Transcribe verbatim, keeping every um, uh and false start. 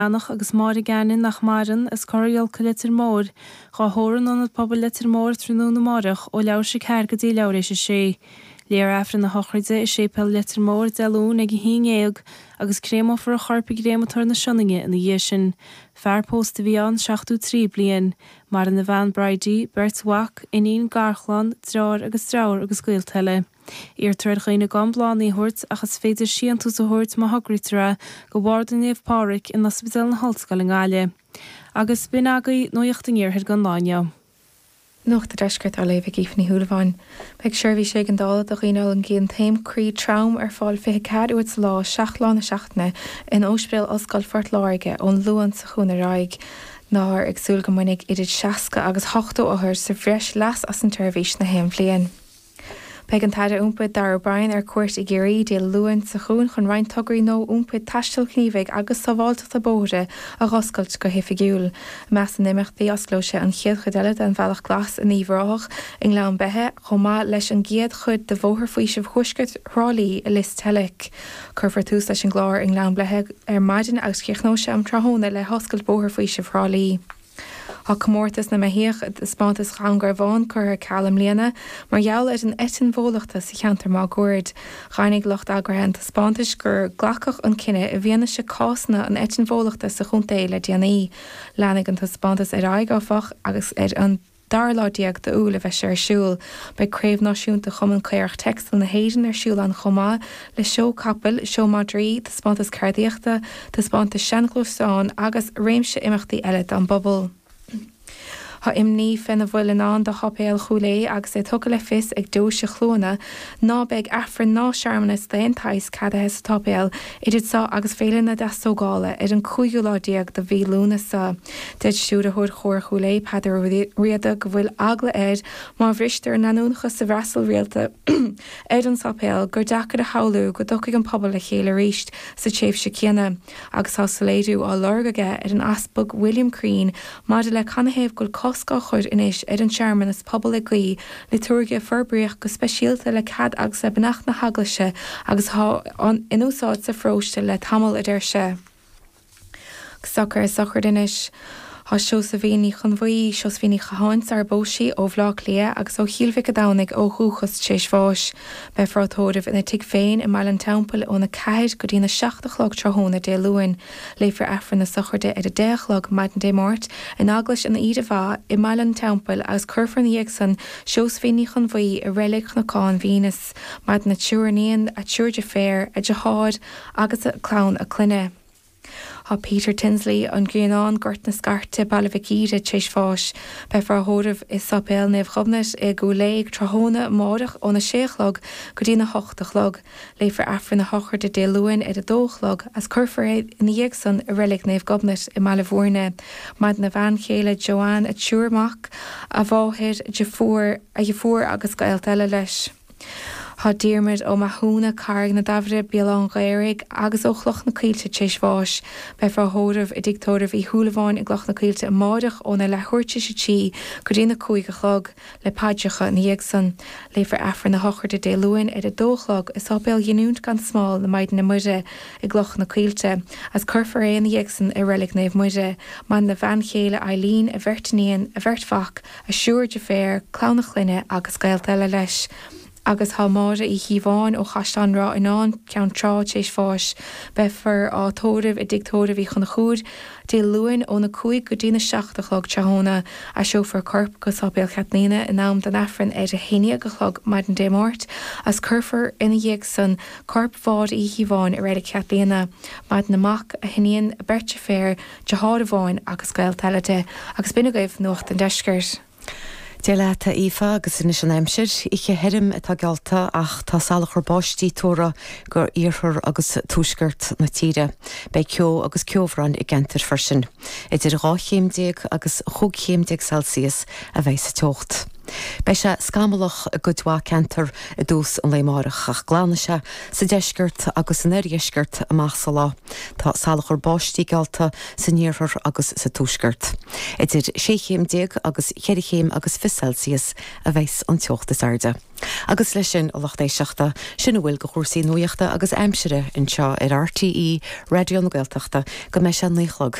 Annach agus mar ganin nach marin is coriol litir mór, cha hóran an pobl litir mór trúnú na marach ó leir sé ceir go dtí leir is sé. Léar afran na hochraide is sé pel litir mór delún ag hín éag agus crémo for a charpa grémotar na sinninge in na dhéisin. Fear post a bhí an seachtú trí blian, mar in na Van Bridie, Bert Wack, inín Garchlan, Drár agus Drár agus Gaeltaile. Iar tuair chuoine gan blánaí thuirt achas féidir sían tú sa thuirt má hagritere go bhharda níomh páric in na sbidal na Hallscoil in Gáile. Agus bin agaí nuocht an iarthir gan láine. Noch de deisgurt a leibh gífní húlaháin. Beg seirbhí sé an dála a chuoineáil an gcéan taim crí traum ar fáil fithe cad uait lá seaachláin na seaachna in óspreil oscail fort láige ón luan sa chúna raig. Náir ag súil go muinnig idir seaca agus hochtú áthir sa bhreis las as an tuirhís na haim blian. Peg an taide úmpaid dar Brian ar cuairt i géirí dé luan sa chuún chun rein tugraí nó úmpaid taistil cníomhaigh agus sábháilteach a bóide a ghoscailt go hifigiúil. Meas an imimecht bhí oslóise an chiad chudeile an bhealach glas in íomhráach in lean bethe chomá leis an giad chud de bhóthar faoi sibh chuisgurt rálaí i lis telic. Curfar tús leis an gláir in lean blethe ar maidin agus chéichnóise am trahóna le hoscailt bóthar faoi sibh rálaí. Tá commórtas na maithíoch spántas gangar bháin chur cealam léana, mar jaall ar an etin bhólachta sa cheantar má gúird. Chainnig locht agrahan tá spántas gur ghlacach an cinenne a bhíana se cásna an etin bhólachta sa chunta le déanaí. Leannig an tá spántas ar aigáfach agus ar an darládíag de úla bheith sé ar siúil, be craobh náisiúnta chumann cléirch textil na héidir ar siúil an chomá le seo capel, seo Madrí, tá spántas cardíochta, tá spántas seanglúsáin agus réimse imachtaí eile an bobbal. Tá imní fena bhfuil an de hopéal chulé agus é tucha le fis ag dó se chlóna, ná beag affran ná seaarmanas léontáis cadathe sa topéal, idir sa agus féile na deastógála ar an cúigiúládíag de bhí lúna sa. Deid siúd a thuir chóir chulé peidir riada go bhfuil agla air má bhristar nanúncha sa bhreasal rialta ar an topéal gur dachar a haú go docaigh an pobl le chéile ríist sa téobh se cianna, agus tá saléadú á lorgaige ar an aspag William Crean, mar le canahéamh go Oscar chuir inis ar an seaarman is pobl ag gaí liturgia forbríoch go speisialta le cad agus le benacht na haglaise agus an inúsáid sa fróiste le tamil a d'irse. Soccer soccer inis. Tá seo sa bhíní chun bhaí seo bhíní chaáins ar bóisií ó bhlách lia agus ó chiilmhic a dánig ó chuchas séis fáis. Bei frátóibh ina tig féin i mar an teampel ó na caiid go dtína seachtalog trahóna dé luin, léifar affran na sochirde ar a déchlog maidin dé mát in aglas an iad a bhá i mar an teampel agus curfar na san seos bhíní chun bhaí i rélig na cáin Venus, maid na túraníon a túirde fér a de háid agus a clán a cluine. Tá Peter Tinsley an Gréanán gort na scarte bailmhicíide téis fáis, be far thóibh is sapéal neh chobnet i gúléig trahóna mádach ó na séchlog go dtí na hochtachlog, léifar affran na hochar de dé luin ar a dóchlog as curfar é in dhéag san a rélig neh gobnet i Malahórne, maid na bhean chéile Joanne a túrmach a bháthir de fuór a dhefuór agus gailteile leis. Tá díirmid ó mathúna carg na dafhre bealán gairig agus ó chloch na cíilte téis bháis, be far thóibh i dictóibh í thuúlaháin i gloch na cíilte a mádach ó na le thuirte sa tí go dtí na cúig a chlog le paideacha na dhéag san, léifar affran na hochar de dé luin ar a dóchlog is ábéal ghinúnt gan smáil na maidin na muide i gloch na cíilte, as curfar é na dhéag san i rélig neh muide, man na bhean chéile Eileen a bhirtaníon a bhirtfach a siúr de fér, clán na chluine agus gailteile leis. Agus há máide i híomháin ó chaistán rá inán ceann trá téis fáis, be far á tóibh i dictóibh í chun na chúd, dé luin ó na cúig go dtína seachtalog trahóna a seo far corp go sábéal chatníine in nám den affran ar a héine go chlog maidin dé mát, as curfar ina dhéag san corp bhád i híomháin i réidir chatlína, maid naach a hiníon a berte fér de hád bháin agus gailteilete, agus bina gaibh nuacht an deisgurt. Déile tá Aoife agus inis an aimsir, Iche hirim atá gealta ach tá salach ar báistí tóra gur íorthar agus túisgurt na tíre, bei ceo agus ceomhran i gentar farsin. Idir rá chéimdéag agus chug chéimdéag Celsius a bheith sa teocht. Bei se scamalach a godhá cantar a dús an léimarach ach glána se sa deisgurt agus an éisgurt amach sa lá Tá salachar báistí galta sa níorthar agus sa túisgurt. Idir sé chéim déag agus cheirichéim agus fi Celsius a bheits an teochtas airde. Agus lei sin a lochtééis seachta sinna bhfuil go chósaí nuoachta agus aimsere in seo ar R T E Radio na Gaeltachta go mé se níchlog